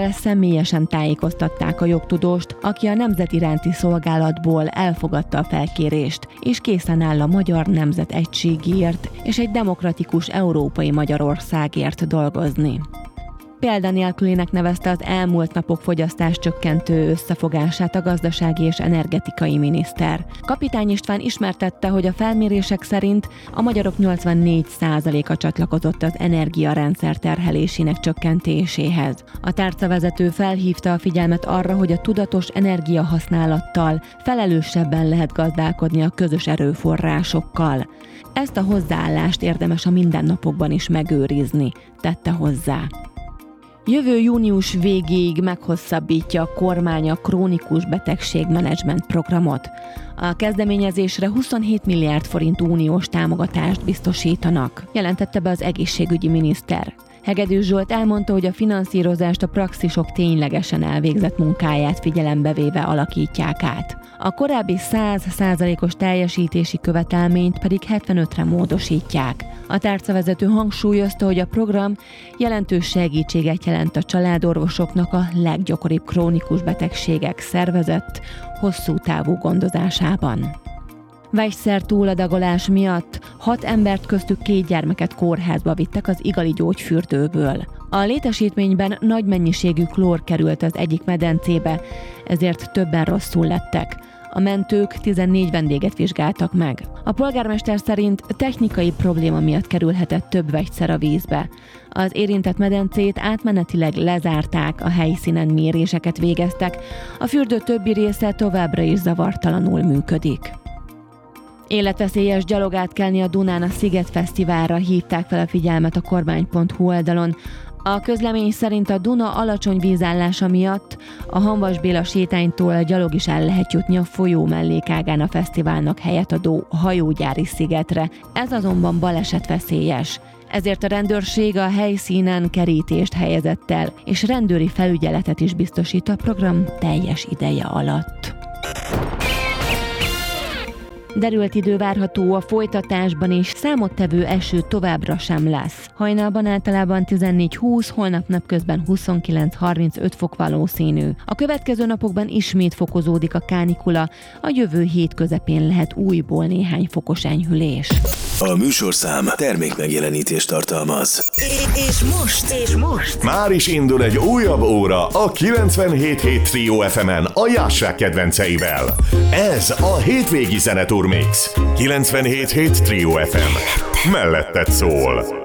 erről személyesen tájékoztatták a jogtudóst, aki a Nemzet Iránti Szolgálatból elfogadta a felkérést, és készen áll a magyar nemzet egységért és egy demokratikus európai Magyarországért dolgozni. Példanélkülinek nevezte az elmúlt napok fogyasztás csökkentő összefogását a gazdasági és energetikai miniszter. Kapitány István ismertette, hogy a felmérések szerint a magyarok 84%-a csatlakozott az energiarendszer terhelésének csökkentéséhez. A tárcavezető felhívta a figyelmet arra, hogy a tudatos energiahasználattal felelősebben lehet gazdálkodni a közös erőforrásokkal. Ezt a hozzáállást érdemes a mindennapokban is megőrizni, tette hozzá. Jövő június végéig meghosszabbítja a kormány a krónikus betegségmenedzsment programot. A kezdeményezésre 27 milliárd forint uniós támogatást biztosítanak, jelentette be az egészségügyi miniszter. Hegedűs Zsolt elmondta, hogy a finanszírozást a praxisok ténylegesen elvégzett munkáját figyelembe véve alakítják át. A korábbi 100%-os teljesítési követelményt pedig 75-re módosítják. A tárcavezető hangsúlyozta, hogy a program jelentős segítséget jelent a családorvosoknak a leggyakoribb krónikus betegségek szervezett, hosszú távú gondozásában. Vegyszer túladagolás miatt 6 embert, köztük 2 gyermeket kórházba vittek az igali gyógyfürdőből. A létesítményben nagy mennyiségű klór került az egyik medencébe, ezért többen rosszul lettek. A mentők 14 vendéget vizsgáltak meg. A polgármester szerint technikai probléma miatt kerülhetett több vegyszer a vízbe. Az érintett medencét átmenetileg lezárták, a helyszínen méréseket végeztek, a fürdő többi része továbbra is zavartalanul működik. Életveszélyes gyalogátkelni a Dunán a Sziget Fesztiválra hívták fel a figyelmet a kormány.hu oldalon. A közlemény szerint a Duna alacsony vízállása miatt a Hamvas Béla sétánytól gyalog is el lehet jutni a folyó mellékágán a fesztiválnak helyet adó Hajógyári szigetre. Ez azonban balesetveszélyes. Ezért a rendőrség a helyszínen kerítést helyezett el, és rendőri felügyeletet is biztosít a program teljes ideje alatt. Derült idő várható a folytatásban, és számottevő eső továbbra sem lesz. Hajnalban általában 14-20, holnap napközben 29-35 fok valószínű. A következő napokban ismét fokozódik a kánikula, a jövő hét közepén lehet újból néhány fokos enyhülés. A műsorszám termékmegjelenítést tartalmaz. És most már is indul egy újabb óra a 97.7 Trio FM-en a Jássák kedvenceivel. Ez a hétvégi zeneturmix. 97.7 Trio FM. Melletted szól.